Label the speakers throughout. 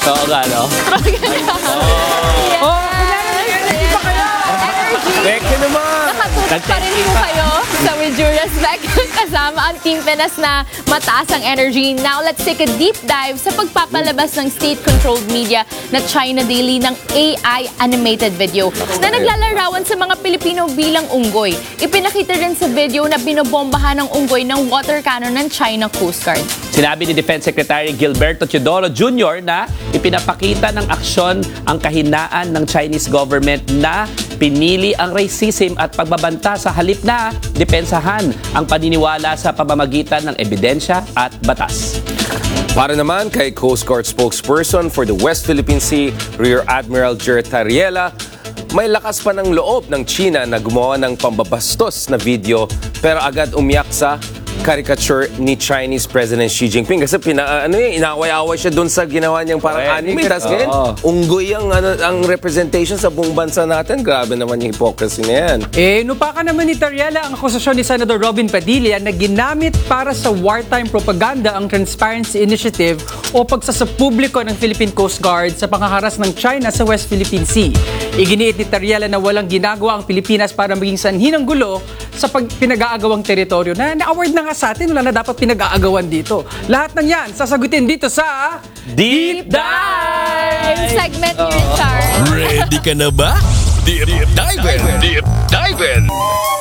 Speaker 1: Oo nga, no?
Speaker 2: Oh, kunyari, energy pa kayo!
Speaker 3: Beke naman!
Speaker 4: Nakatutok pa rin po kayo sa With Due Respect kasama ang Team Pinas na mataas ang energy. Now, let's take a deep dive sa pagpapalabas ng state-controlled media na China Daily ng AI animated video na naglalarawan sa mga Pilipino bilang unggoy. Ipinakita rin sa video na binobombahan ng unggoy ng water cannon ng China Coast Guard.
Speaker 1: Sinabi ni Defense Secretary Gilberto Teodoro Jr. na ipinapakita ng aksyon ang kahinaan ng Chinese government na pinili ang racism at pagbabanta sa halip na depensahan ang paniniwala sa pamamagitan ng ebidensya at batas.
Speaker 3: Para naman kay Coast Guard spokesperson for the West Philippine Sea, Rear Admiral Jer Tariela, may lakas pa ng loob ng China na gumawa ng pambabastos na video pero agad umiyak sa caricature ni Chinese President Xi Jinping kasi inaway-away siya doon sa ginawa niyang parang anime. Tapos ngayon, unggoy ang representation sa buong bansa natin. Grabe naman yung hypocrisy na yan.
Speaker 2: Nupakan naman ni Tariela ang akusasyon ni Senator Robin Padilla na ginamit para sa wartime propaganda ang Transparency Initiative o pagsasapubliko ng Philippine Coast Guard sa panghaharas ng China sa West Philippine Sea. Iginiit ni Tariela na walang ginagawa ang Pilipinas para maging sanhi ng gulo sa pinag-aagawang teritoryo na na-award na nga sa atin, wala na dapat pinag-aagawan dito. Lahat ng yan, sasagutin dito sa
Speaker 1: Deep
Speaker 4: Dive! Segment ni Richard.
Speaker 5: Ready ka na ba? Deep Dive! Deep Dive!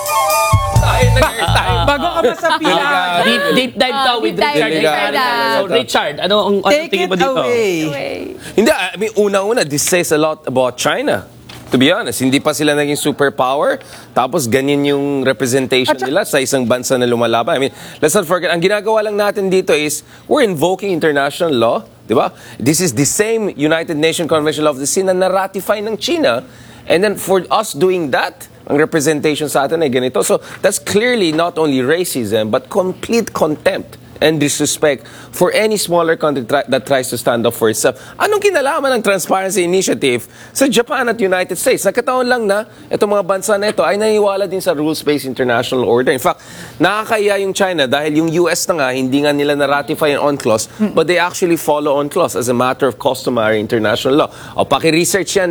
Speaker 2: Bago ka ba sa pila?
Speaker 1: Deep dive daw with
Speaker 4: Deep dive,
Speaker 1: Richard.
Speaker 4: Richard.
Speaker 1: So, Richard, ano
Speaker 2: Take
Speaker 1: tingin
Speaker 2: it
Speaker 1: mo dito?
Speaker 2: away.
Speaker 3: Hindi, I mean, una-una, this says a lot about China. To be honest, hindi pa sila naging superpower, tapos ganyan yung representation nila sa isang bansa na lumalaban. I mean, let's not forget, ang ginagawa lang natin dito is, we're invoking international law, di ba? This is the same United Nations Convention of the Sea na na-ratify ng China, and then for us doing that, ang representation sa atin ay ganito. So, that's clearly not only racism, but complete contempt and disrespect for any smaller country that tries to stand up for itself. Anong kinalaman ng Transparency Initiative sa Japan at United States? Nagkataon lang na itong mga bansa na ito ay naniwala din sa rules-based international order. In fact, nakakaya yung China dahil yung US na nga, hindi nga nila na-ratify yung UNCLOS, but they actually follow UNCLOS as a matter of customary international law. O, paki-research yan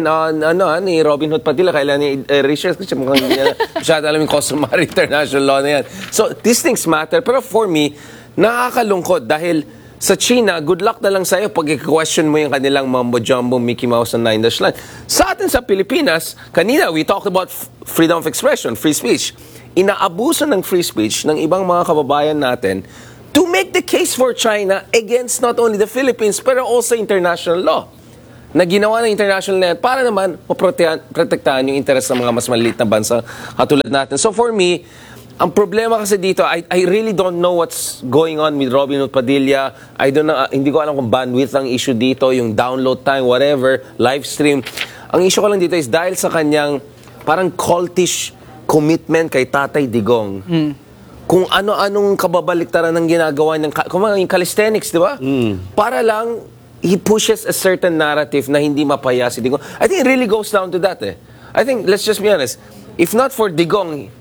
Speaker 3: ni Robin Hood Padilla, kailan ni research kasi mukhang hindi na masyado alam yung customary international law na yan. So, these things matter. Pero for me, nakakalungkot dahil sa China, good luck na lang sa'yo pag i-question mo yung kanilang mambo-jumbo, Mickey Mouse na 9-dash line. Sa atin sa Pilipinas, kanina we talked about freedom of expression, free speech. Inaabuso ng free speech ng ibang mga kababayan natin to make the case for China against not only the Philippines pero also international law na ginawa ng international net para naman maprotektahan yung interes ng mga mas maliit na bansa katulad natin. So for me, ang problema kasi dito, I really don't know what's going on with Robin Hood Padilla. I don't know, hindi ko alam kung bandwidth ang issue dito, yung download time, whatever, live stream. Ang issue ko lang dito is dahil sa kanyang parang cultish commitment kay Tatay Digong. Kung ano-anong kababaliktaran ng ginagawa ng yung calisthenics, di ba? Para lang, he pushes a certain narrative na hindi mapaya si Digong. I think it really goes down to that I think, let's just be honest, if not for Digong,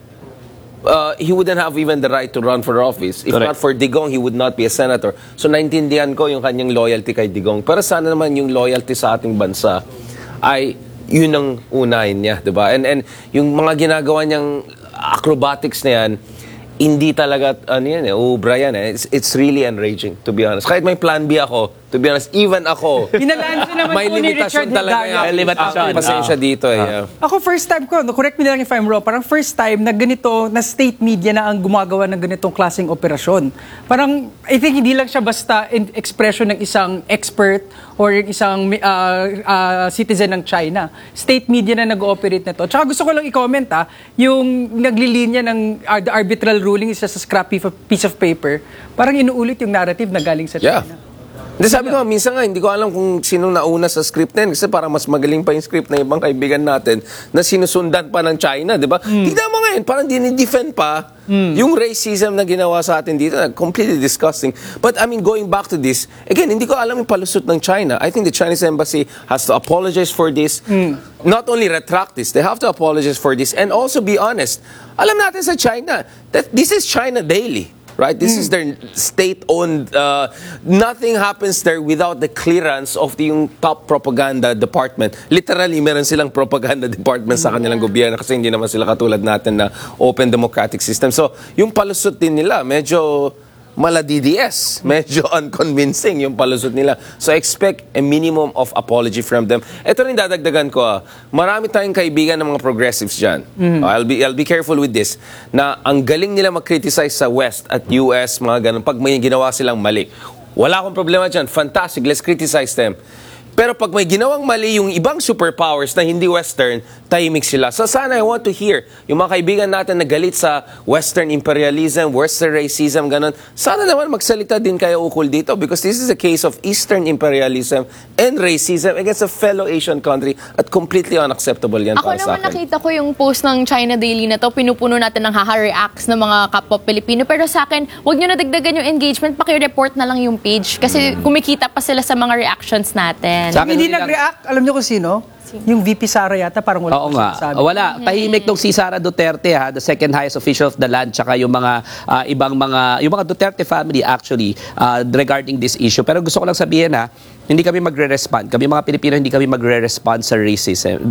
Speaker 3: he wouldn't have even the right to run for office. If not for Digong, he would not be a senator. So, naintindihan ko yung kanyang loyalty kay Digong. Pero sana naman yung loyalty sa ating bansa ay yun ang unahin niya, diba? And yung mga ginagawa niyang acrobatics na yan, hindi talaga, ubra yan It's really enraging, to be honest. Kahit may plan B ako, to be honest, even ako, may limitasyon talaga yan.
Speaker 1: May limitasyon.
Speaker 3: Pasensya dito
Speaker 2: Ako first time ko, correct me lang if I'm wrong, parang first time na ganito, na state media na ang gumagawa ng ganitong klaseng operasyon. Parang, I think hindi lang siya basta expression ng isang expert or yung isang citizen ng China. State media na nag-ooperate na to. Tsaka gusto ko lang i-comment yung naglilinya ng the arbitral ruling is just a scrap piece of paper. Parang inuulit yung narrative na galing sa China.
Speaker 3: Hindi, sabi ko, minsan nga, hindi ko alam kung sinong nauna sa script na yun kasi parang mas magaling pa yung script na ibang kaibigan natin na sinusundan pa ng China, di ba? Tignan mo ngayon, parang dinidefend pa yung racism na ginawa sa atin dito. Completely disgusting. But, I mean, going back to this, again, hindi ko alam yung palusot ng China. I think the Chinese embassy has to apologize for this. Not only retract this, they have to apologize for this and also be honest. Alam natin sa China that this is China Daily. right? This is their state-owned. Nothing happens there without the clearance of yung top propaganda department. Literally, meron silang propaganda department sa kanilang gobyerno kasi hindi naman sila katulad natin na open democratic system. So, yung palusot din nila, medyo mala-DDS. Medyo unconvincing yung palusot nila. So expect a minimum of apology from them. Ito rin dadagdagan ko, marami tayong kaibigan ng mga progressives dyan. I'll be careful with this. Na ang galing nila mag-criticize sa West at US, mga ganun, pag may ginawa silang mali. Wala akong problema dyan. Fantastic. Let's criticize them. Pero pag may ginawang mali yung ibang superpowers na hindi Western, tahimik sila. So sana I want to hear yung mga kaibigan natin na galit sa Western imperialism, Western racism, ganun. Sana naman magsalita din kayo ukol dito because this is a case of Eastern imperialism and racism against a fellow Asian country at completely unacceptable yan
Speaker 4: Ako
Speaker 3: para sa
Speaker 4: naman
Speaker 3: akin.
Speaker 4: nakita ko yung post ng China Daily na to, pinupuno natin ng haha-reacts ng mga kapwa Pilipino. Pero sa akin, huwag nyo nadagdagan yung engagement, paki-report na lang yung page. Kasi kumikita pa sila sa mga reactions natin.
Speaker 1: Sa akin,
Speaker 2: Hindi
Speaker 1: lang-
Speaker 2: nag-react, alam niyo kung sino? Yung VP Sara yata, parang wala
Speaker 1: Oo
Speaker 2: ko
Speaker 1: nga.
Speaker 2: sinasabi.
Speaker 1: Wala. Tahimik tong si Sara Duterte, the second highest official of the land, tsaka yung mga yung mga Duterte family actually regarding this issue. Pero gusto ko lang sabihin hindi kami magre-respond. Kami mga Pilipino hindi kami magre-respond sa racism.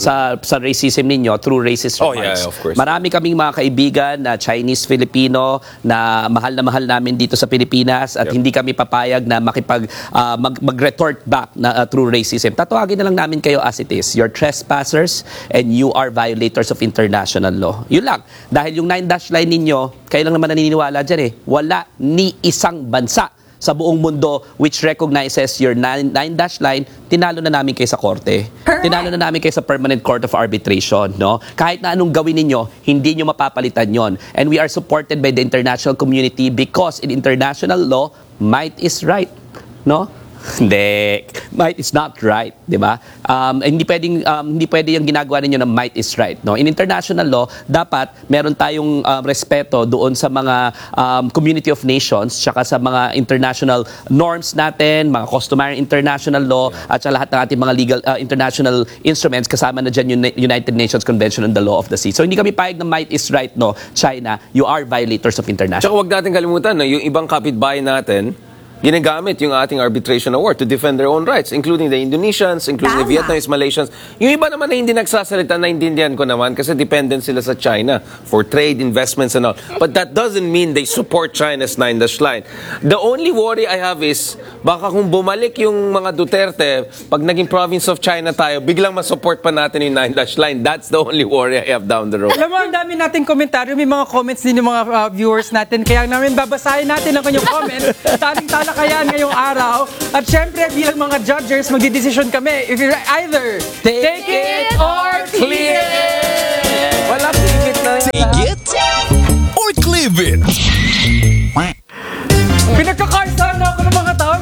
Speaker 1: Sa racism ninyo through racist
Speaker 3: Oh,
Speaker 1: remarks.
Speaker 3: yeah, of course.
Speaker 1: Marami kaming mga kaibigan na Chinese-Filipino na mahal namin dito sa Pilipinas at hindi kami papayag na mag-retort back na through racism. Tatawagin na lang namin kayo as it is. You're trespassers and you are violators of international law. Yun lang. Dahil yung 9-dash line ninyo, kayo lang naman naniniwala dyan Wala ni isang bansa sa buong mundo which recognizes your 9-dash line, tinalo na namin kayo sa korte. Tinalo na namin kayo sa Permanent Court of Arbitration. No? Kahit na anong gawin ninyo, hindi nyo mapapalitan yon. And we are supported by the international community because in international law, might is right. No? Hindi. Might is not right, 'di ba? Hindi pwede yung ginagawa ninyo na might is right, no? In international law, dapat meron tayong respeto doon sa mga community of nations, tsaka sa mga international norms natin, mga customary international law, at sa lahat ng ating mga legal international instruments, kasama na dyan yung United Nations Convention on the Law of the Sea. So hindi kami payag na might is right, no? China, you are violators of international.
Speaker 3: Tsaka huwag natin kalimutan na yung ibang kapitbahay natin, ginagamit yung ating arbitration award to defend their own rights, including the Indonesians, including the Vietnamese, Malaysians. Yung iba naman na hindi nagsasalita, naintindihan ko naman kasi dependent sila sa China for trade, investments and all. But that doesn't mean they support China's 9-dash line. The only worry I have is, baka kung bumalik yung mga Duterte, pag naging province of China tayo, biglang masupport pa natin yung 9-dash line. That's the only worry I have down the road.
Speaker 2: Alam mo, ang dami nating komentaryo. May mga comments din yung mga viewers natin. Kaya namin babasahin natin ang kanyang comments. Taling-tala kaya ngayong araw. At syempre, bilang mga judges, magdidesisyon kami. If you're either take it or clear it.
Speaker 3: Wala pigit na.
Speaker 5: Take it or cleave it.
Speaker 2: Pinagkakaistaan na ako ng mga tao.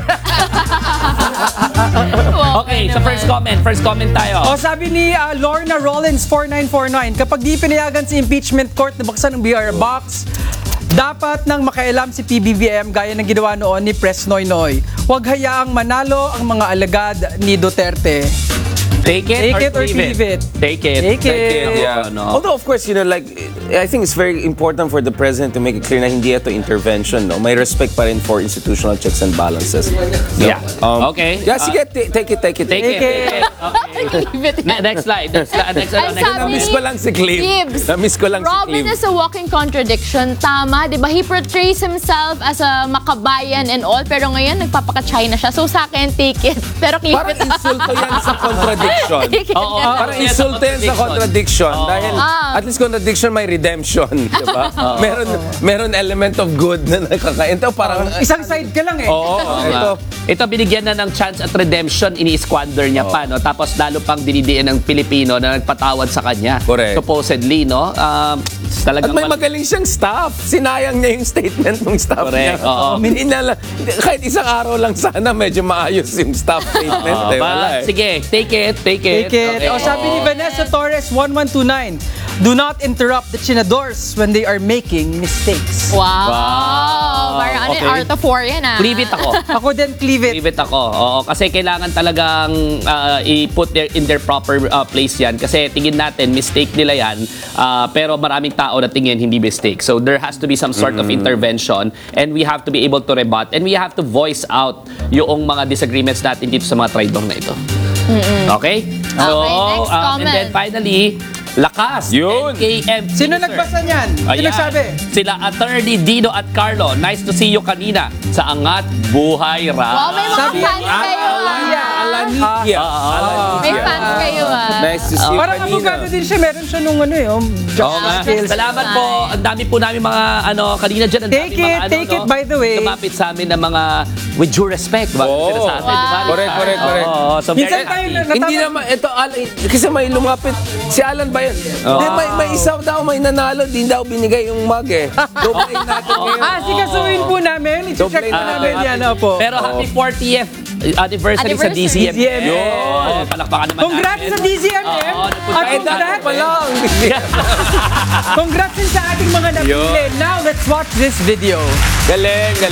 Speaker 1: Okay, so first comment tayo.
Speaker 2: O sabi ni Lorna Rollins 4949, kapag di pinayagan si impeachment court na buksan ng BR box, dapat nang makailam si PBBM gaya ng ginawa noon ni Pres Noynoy. Huwag hayaang manalo ang mga alagad ni Duterte.
Speaker 1: Take it or leave it. Take it.
Speaker 2: Take it.
Speaker 3: Yeah.
Speaker 1: No.
Speaker 3: Although, of course, I think it's very important for the president to make it clear na hindi ito intervention. No? May respect pa rin for institutional checks and balances.
Speaker 1: Yeah. Okay.
Speaker 3: Yeah, sige, take it.
Speaker 1: Take it. Okay. Next slide. Next
Speaker 4: Ay, sabi
Speaker 3: Na-miss ko lang si Clive.
Speaker 4: Gibbs,
Speaker 3: Na-miss ko lang si
Speaker 4: Robin
Speaker 3: Clive.
Speaker 4: is a walking contradiction. Tama, di ba? He portrays himself as a makabayan and all, pero ngayon nagpapaka-China siya. So sa akin, take it. Pero keep
Speaker 3: Parang
Speaker 4: it.
Speaker 3: insulto yan sa contradiction.
Speaker 4: Take it.
Speaker 1: Oo.
Speaker 3: Parang insulto yan sa contradiction. Dahil at least contradiction may redemption. Diba? Meron element of good na nakakain. Ito parang...
Speaker 2: Isang side ka lang eh.
Speaker 3: Oo.
Speaker 1: Ito binigyan na ng chance at redemption, ini-squander niya pa, no? Tapos lalo pang dinidiin ng Pilipino na nagpatawad sa kanya.
Speaker 3: Correct.
Speaker 1: Supposedly, no?
Speaker 3: At
Speaker 1: Talagang
Speaker 3: may magaling siyang staff. Sinayang niya yung statement ng staff
Speaker 1: Correct,
Speaker 3: niya.
Speaker 1: oo.
Speaker 3: Hindi na lang, kahit isang araw lang sana, medyo maayos yung staff statement. Wala eh.
Speaker 1: Sige, take it.
Speaker 2: Take it.
Speaker 1: Okay.
Speaker 2: O sabi ni Vanessa Torres 1129, Do not interrupt the chinadors when they are making mistakes.
Speaker 4: Wow! Parang ano
Speaker 1: okay.
Speaker 4: yung Art of War yan ah.
Speaker 1: Leave it ako.
Speaker 2: Ako din, cleave it.
Speaker 1: Leave it ako. Oo, kasi kailangan talagang i-put in their proper place yan. Kasi tingin natin, mistake nila yan. Pero maraming tao na tingin hindi mistake. So there has to be some sort of intervention and we have to be able to rebut and we have to voice out yung mga disagreements natin dito sa mga traidor na ito. Okay? So,
Speaker 4: next comment.
Speaker 1: and then finally, Lakas.
Speaker 3: Yun.
Speaker 1: NKM.
Speaker 2: Sino
Speaker 1: teaser.
Speaker 2: nagbasa niyan? Sino
Speaker 1: Ayan.
Speaker 2: nagsabi?
Speaker 1: Sila Attorney Dino at Carlo. Nice to see you kanina sa Angat Buhay Ra.
Speaker 4: Wow, may mga
Speaker 2: Sabi-
Speaker 4: fans kayo ah.
Speaker 3: Alanikia.
Speaker 4: May fans kayo ah.
Speaker 3: Nice to see you
Speaker 2: Parang
Speaker 3: kanina.
Speaker 2: abogado din siya. Meron siya nung ano yung
Speaker 1: Oo nga.
Speaker 2: skills.
Speaker 1: Salamat po. Ang dami po namin mga kanina dyan. Ang
Speaker 2: Take
Speaker 1: dami mga,
Speaker 2: it, take it, by the way.
Speaker 1: Lumapit sa amin ng mga with due respect. Diba?
Speaker 3: Oo.
Speaker 1: Sila sa atin, di ba?
Speaker 3: Correct.
Speaker 1: Oo, so
Speaker 2: Minsan
Speaker 1: very
Speaker 2: tayo
Speaker 1: happy.
Speaker 3: Hindi naman, ito, kasi may lumapit. Si Alan ba yun? Hindi, may isa daw, may nanalo, di daw binigay yung mug eh. Doblayin natin ngayon.
Speaker 2: Sikasuhin po namin. I-check po namin yan. Opo.
Speaker 1: Pero happy 40th anniversary sa DZMM.
Speaker 2: DZMM.
Speaker 1: Yun. Palakpakan naman
Speaker 2: Congrats
Speaker 1: natin.
Speaker 2: sa DZMM.
Speaker 1: Oo,
Speaker 2: At
Speaker 3: Kahit dati
Speaker 2: congrats,
Speaker 3: pa lang.
Speaker 2: congrats din sa ating mga napili. Now, let's watch this video.
Speaker 3: Galing.